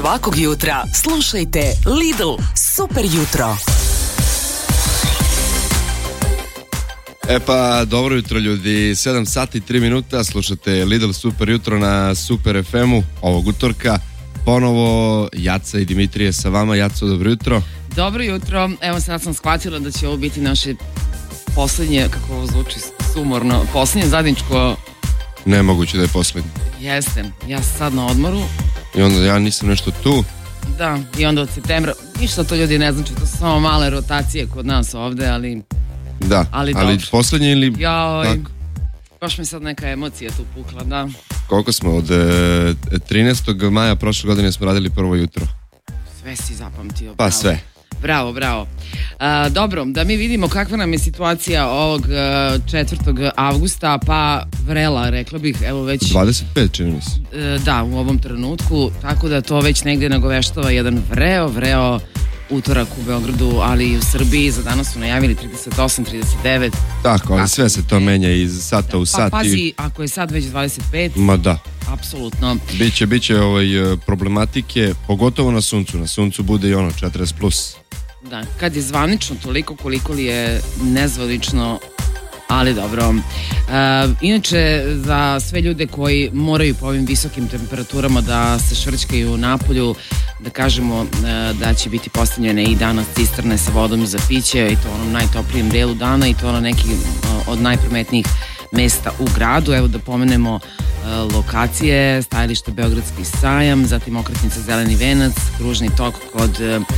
Svakog jutra slušajte Lidl Super jutro. E pa, dobro jutro ljudi, 7 sati i 3 minuta, slušate Lidl Super jutro na Super FM-u ovog utorka. Ponovo Jaca i Dimitrije sa vama. Jaco, dobro jutro. Dobro jutro, evo sad sam shvatila da će ovo biti naše poslednje, kako ovo zvuči sumorno, poslednje zajedničko... Nemoguće da je poslednje. Jeste, ja sam sad na odmoru. I onda ja nisam nešto tu. Da, i onda od septembra, ništa to ljudi ne znači, to su samo male rotacije kod nas ovde, ali... Da, ali poslednje ili... Joj, baš mi sad neka emocija tu pukla, da. Koliko smo, od 13. maja prošle godine smo radili prvo jutro. Sve si zapamtio. Pa bravo. sve. Bravo. Dobro, da mi vidimo kakva nam je situacija ovog 4. avgusta, pa vrela, rekla bih, evo već... 25, čini mi se. Da, u ovom trenutku, tako da to već negde nagoveštava jedan vreo utorak u Beogradu, ali i u Srbiji. Za danas su najavili 38, 39. Tako, ali sve se to menja iz sata u sat. Pa pazi, ako je sad već 25... Ma da. Apsolutno. Biće problematike, pogotovo na suncu. Na suncu bude i ono 40+. Da, kad je zvanično toliko koliko li je nezvanično, ali dobro. Inače, za sve ljude koji moraju po ovim visokim temperaturama da se švrćkaju napolju, da kažemo da će biti postavljene i danas cisterne sa vodom za piće, i to u onom najtoplijem delu dana, i to na neki od najprometnijih mesta u gradu. Evo da pomenemo lokacije: stajalište Beogradski sajam, zatim okretnica Zeleni venac, kružni tok kod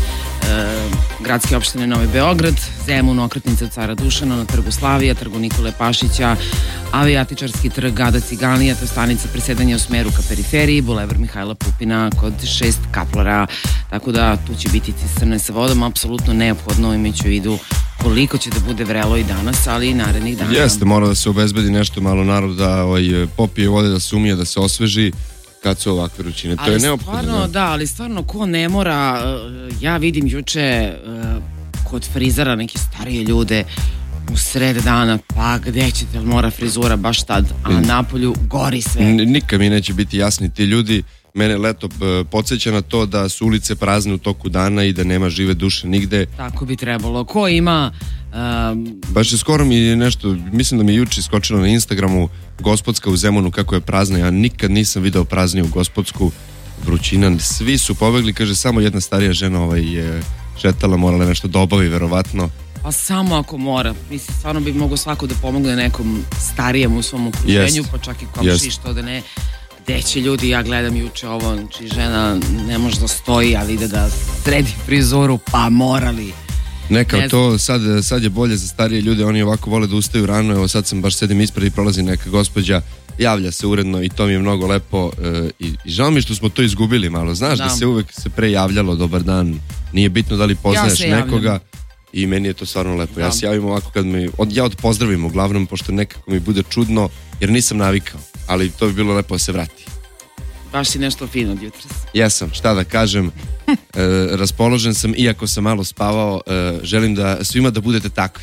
gradske opštine Novi Beograd, Zemun, okretnica Cara Dušana na trgu Slavija, trgu Nikole Pašića, avijatičarski trg Gada Ciganlija, to je stanica presedanja u smeru ka periferiji, bulevar Mihajla Pupina kod 6 kaplara, tako da tu će biti cisterne sa vodom, apsolutno neophodno, imajući u vidu koliko će da bude vrelo i danas, ali i narednih dana. Jeste, mora da se obezbedi nešto malo narod da popije vode, da se umije, da se osveži kad su ovakve vrućine. To je neophodno. Da, ali stvarno ko ne mora, ja vidim juče kod frizera neke starije ljude u sred dana, pa gde ćete, mora frizura baš tad, a napolju gori sve. Nikad mi neće biti jasni ti ljudi. Mene leto podsjeća na to da su ulice prazne u toku dana i da nema žive duše nigde. Tako bi trebalo. Ko ima... Baš je skoro mi nešto, mislim da mi je juče iskočilo na Instagramu Gospodska u Zemunu kako je prazna. Ja nikad nisam video prazniju Gospodsku. Vrućina, svi su pobegli, kaže, samo jedna starija žena je šetala, morala nešto da obavi verovatno. Pa samo ako mora. Mislim, stvarno bi mogo svako da pomogne nekom starijem u svom okruženju, pa čak i komši, što da ne. Gde će ljudi, ja gledam juče ovo, znači žena ne može da stoji, ali ide da sredi frizuru, pa morali. Neka to, sad je bolje za starije ljude, oni ovako vole da ustaju rano. Evo sad sam baš sedim ispred i prolazi neka gospođa, javlja se uredno i to mi je mnogo lepo, i žao mi što smo to izgubili malo, znaš, da se uvek se pre javljalo dobar dan, nije bitno da li poznaješ nekoga, i meni je to stvarno lepo. Ja se javim ovako kad ja odpozdravim uglavnom, pošto nekako mi bude čudno jer nisam navikao, ali to bi bilo lepo da se vrati. Baš si nešto fino od jutros. Jesam, šta da kažem, raspoložen sam, iako sam malo spavao, želim da svima da budete takvi.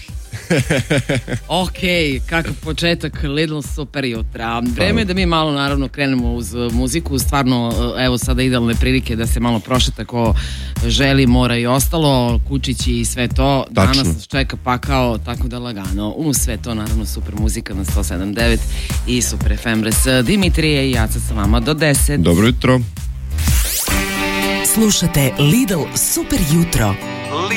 Ok, kakav početak Lidl Super jutra. Vreme je da mi malo naravno krenemo uz muziku, stvarno evo sada idealne prilike da se malo prošeta ko želi, mora i ostalo, kučići i sve to. Danas nas čeka pakao, tako da lagano. Uz sve to naravno super muzika na 107.9 i Super FM res. Dimitrije i Jaca sa vama do 10. Dobro jutro. Slušate Lidl Super jutro.